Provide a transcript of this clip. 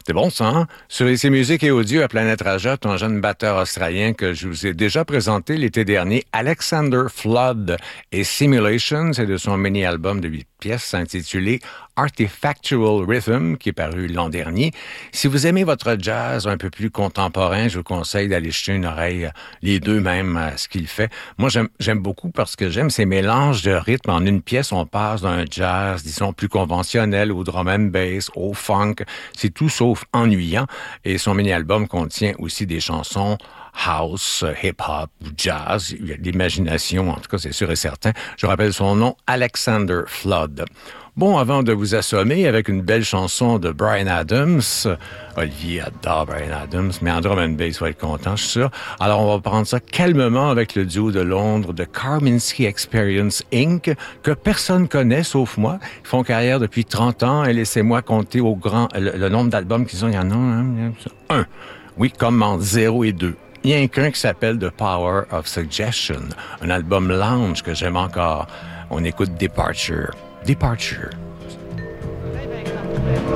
C'est bon, ça, hein? Sur IC Musique et Audio à Planète Rajot, un jeune batteur australien que je vous ai déjà présenté l'été dernier, Alexander Flood et Simulation, c'est de son mini-album de 8 pièces intitulé Artifactual Rhythm, qui est paru l'an dernier. Si vous aimez votre jazz un peu plus contemporain, je vous conseille d'aller jeter une oreille, les deux même, à ce qu'il fait. Moi, j'aime beaucoup parce que j'aime ces mélanges de rythmes. En une pièce, on passe d'un jazz, disons, plus conventionnel au drum and bass, au funk. C'est tout sauf ennuyant. Et son mini-album contient aussi des chansons house, hip-hop ou jazz. Il y a de l'imagination, en tout cas, c'est sûr et certain. Je rappelle son nom, Alexander Flood. Bon, avant de vous assommer avec une belle chanson de Bryan Adams, Olivier adore Bryan Adams, mais en drum and bass va être content, je suis sûr. Alors, on va prendre ça calmement avec le duo de Londres de Kaminsky Experience Inc., que personne connaît sauf moi. Ils font carrière depuis 30 ans et laissez-moi compter le nombre d'albums qu'ils ont. Il y en a un. Oui, comme en 0 et 2. Il y a qu'un qui s'appelle The Power of Suggestion, un album lounge que j'aime encore. On écoute Departure.